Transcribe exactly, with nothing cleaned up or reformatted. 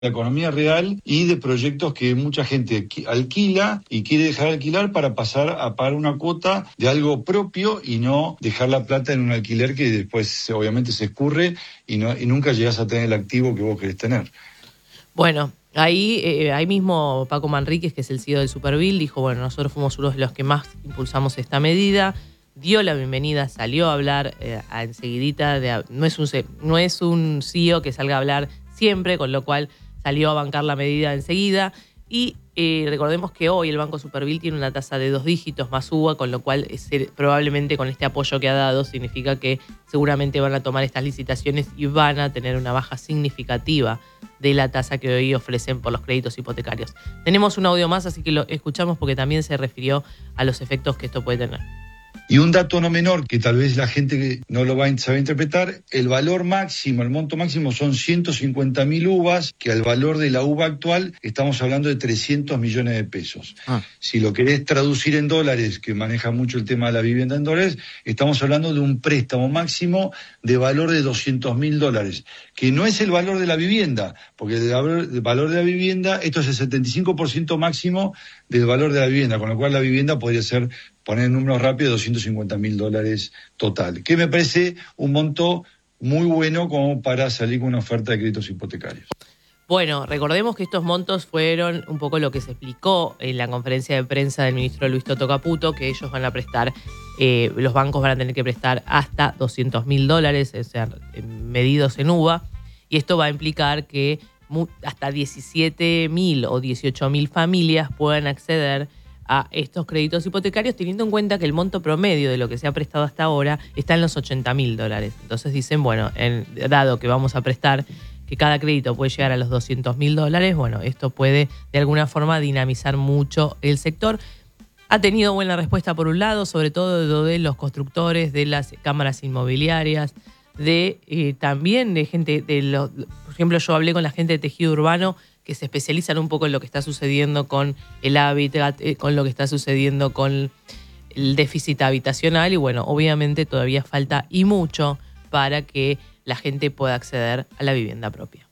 la economía real y de proyectos que mucha gente alquila y quiere dejar de alquilar para pasar a pagar una cuota de algo propio y no dejar la plata en un alquiler que después obviamente se escurre y, no, y nunca llegas a tener el activo que vos querés tener. Bueno, ahí, eh, ahí mismo Paco Manríquez, que es el C E O del Superbil, dijo, bueno, nosotros fuimos uno de los que más impulsamos esta medida, dio la bienvenida, salió a hablar eh, a enseguidita, de, no, es un, no es un C E O que salga a hablar siempre, con lo cual salió a bancar la medida enseguida. Y eh, recordemos que hoy el Banco Superbil tiene una tasa de dos dígitos más U V A, con lo cual eh, probablemente con este apoyo que ha dado significa que seguramente van a tomar estas licitaciones y van a tener una baja significativa de la tasa que hoy ofrecen por los créditos hipotecarios. Tenemos un audio más, así que lo escuchamos porque también se refirió a los efectos que esto puede tener. Y un dato no menor, que tal vez la gente no lo va a saber interpretar, el valor máximo, el monto máximo son ciento cincuenta mil uvas, que al valor de la uva actual estamos hablando de trescientos millones de pesos. Ah. Si lo querés traducir en dólares, que maneja mucho el tema de la vivienda en dólares, estamos hablando de un préstamo máximo de valor de doscientos mil dólares, que no es el valor de la vivienda, porque el valor, el valor de la vivienda, esto es el setenta y cinco por ciento máximo del valor de la vivienda, con lo cual la vivienda podría ser, poner en números rápidos, doscientos cincuenta mil dólares total, que me parece un monto muy bueno como para salir con una oferta de créditos hipotecarios. Bueno, recordemos que estos montos fueron un poco lo que se explicó en la conferencia de prensa del ministro Luis Toto Caputo, que ellos van a prestar, eh, los bancos van a tener que prestar hasta doscientos mil dólares, o sea, medidos en U V A, y esto va a implicar que hasta diecisiete mil o dieciocho mil familias puedan acceder a estos créditos hipotecarios, teniendo en cuenta que el monto promedio de lo que se ha prestado hasta ahora está en los ochenta mil dólares. Entonces dicen, bueno, en, dado que vamos a prestar, que cada crédito puede llegar a los doscientos mil dólares, bueno, esto puede de alguna forma dinamizar mucho el sector. Ha tenido buena respuesta por un lado, sobre todo de los constructores, de las cámaras inmobiliarias, de eh, también de gente, de los, por ejemplo, yo hablé con la gente de tejido urbano, que se especializan un poco en lo que está sucediendo con el hábitat, con lo que está sucediendo con el déficit habitacional y bueno, obviamente todavía falta y mucho para que la gente pueda acceder a la vivienda propia.